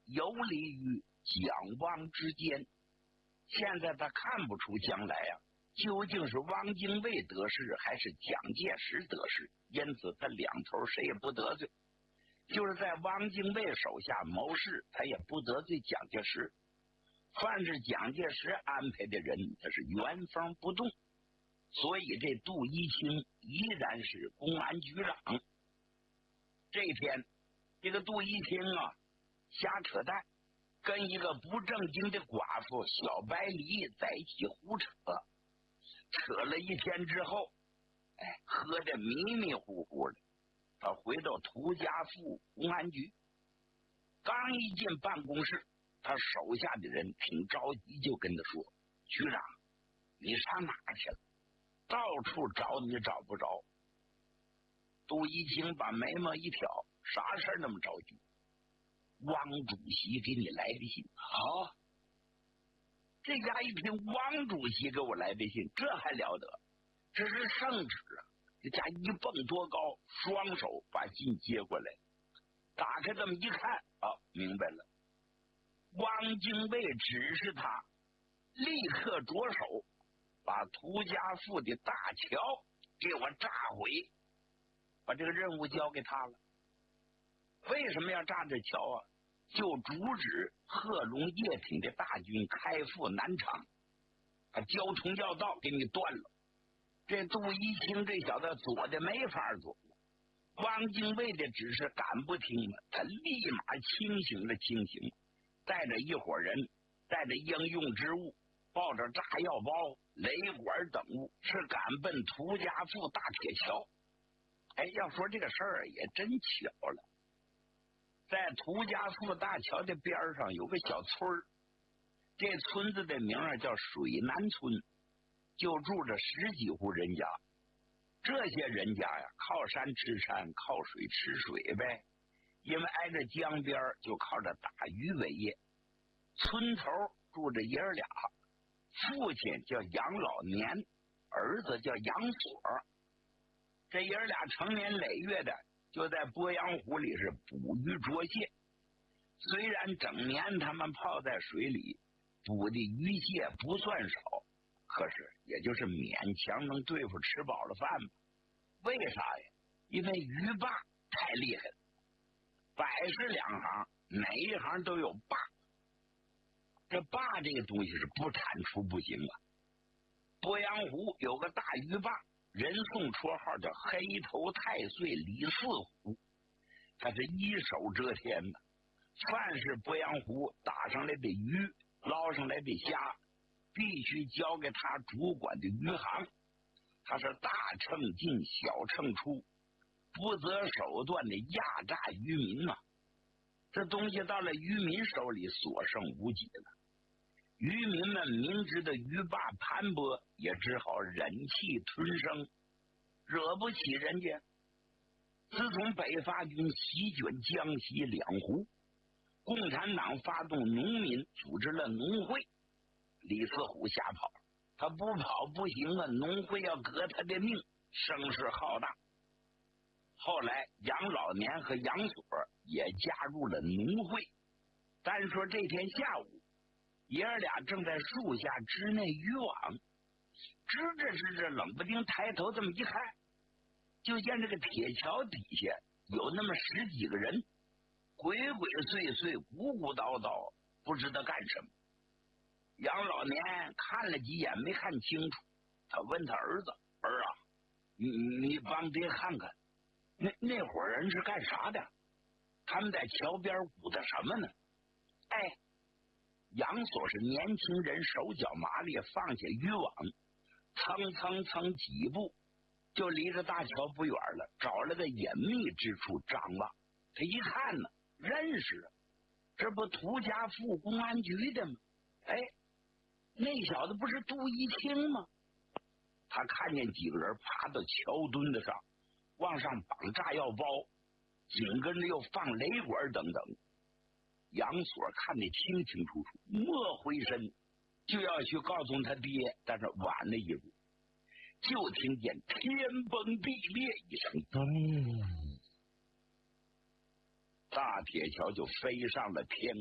游离于蒋汪之间。现在他看不出将来啊，究竟是汪精卫得势还是蒋介石得势，因此他两头谁也不得罪。就是在汪精卫手下谋事，他也不得罪蒋介石。凡是蒋介石安排的人，他是原封不动。所以这杜一清依然是公安局长。这天，这个杜一清啊，瞎扯淡，跟一个不正经的寡妇小白梨在一起胡扯，扯了一天之后，喝得迷迷糊糊的。他回到涂家埠公安局，刚一进办公室，他手下的人挺着急，就跟他说：“局长，你上哪去了？到处找你找不着。”杜一清把眉毛一挑：“啥事儿那么着急？汪主席给你来的信。”啊，这家一听汪主席给我来的信，这还了得？这是圣旨啊！这家一蹦多高，双手把信接过来，打开这么一看，明白了。汪精卫指示他立刻着手把涂家埠的大桥给我炸毁，把这个任务交给他了。为什么要炸这桥啊？就阻止贺龙叶挺的大军开赴南昌，把交通要道给你断了。这杜一清这小子左的没法左，汪精卫的指示敢不听了，他立马清醒了，带着一伙人，带着应用之物，抱着炸药包、雷管等物，是赶奔涂家埠大铁桥。要说这个事儿也真巧了，在涂家埠大桥的边上有个小村儿，这村子的名叫水南村，就住着10几户人家。这些人家呀，靠山吃山，靠水吃水呗。因为挨着江边，就靠着打鱼为业。村头住着爷儿俩，父亲叫杨老年，儿子叫杨锁。这爷儿俩成年累月的就在鄱阳湖里是捕鱼捉蟹。虽然整年他们泡在水里，捕的鱼蟹不算少，可是也就是勉强能对付吃饱了饭吧。为啥呀？因为鱼霸太厉害了，百事两行，哪一行都有霸。这霸这个东西是不铲除不行啊。鄱阳湖有个大鱼霸，人送绰号叫黑头太岁李四虎，他是一手遮天的。凡是鄱阳湖打上来的鱼，捞上来的虾，必须交给他主管的鱼行。他是大秤进小秤出，不择手段的压榨渔民呐。这东西到了渔民手里所剩无几了。渔民们明知的鱼霸盘剥，也只好忍气吞声，惹不起人家。自从北伐军席卷江西两湖，共产党发动农民组织了农会，李四虎吓跑了。他不跑不行啊，农会要革他的命，声势浩大。后来杨老年和杨锁也加入了农会。单说这天下午，爷儿俩正在树下织那渔网，织着冷不丁抬头这么一看，就见这个铁桥底下有那么10几个人，鬼鬼祟祟，鼓鼓叨叨，不知道干什么。杨老年看了几眼没看清楚，他问他儿子：“儿啊，你帮爹看看，那伙人是干啥的？他们在桥边鼓捣什么呢？”杨锁是年轻人，手脚麻利，放下渔网，蹭几步就离着大桥不远了，找了个隐秘之处张望。他一看呢，认识，这不涂家埠公安局的吗？那小子不是杜一清吗？他看见几个人爬到桥墩子上，往上绑炸药包，紧跟着又放雷管等等。杨锁看得清清楚楚，莫回身就要去告诉他爹，但是晚了一步，就听见天崩地裂一声，咚，大铁桥就飞上了天